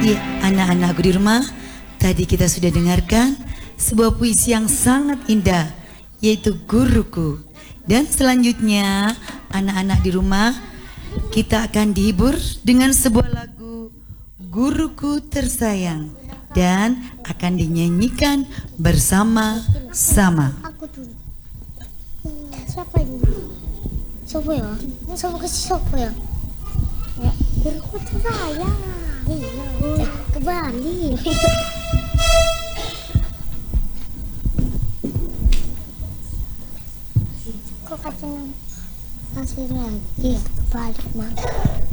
Iya, anak-anakku di rumah, tadi kita sudah dengarkan sebuah puisi yang sangat indah, yaitu Guruku. Dan selanjutnya, anak-anak di rumah, kita akan dihibur dengan sebuah lagu Guruku Tersayang dan akan dinyanyikan bersama-sama. Aku dulu. Siapa ini? Siapa ya? Siapa ya? Ya, guruku tersayang. Iya. Kembali. Kok kacang masih lagi kebalik, Mak?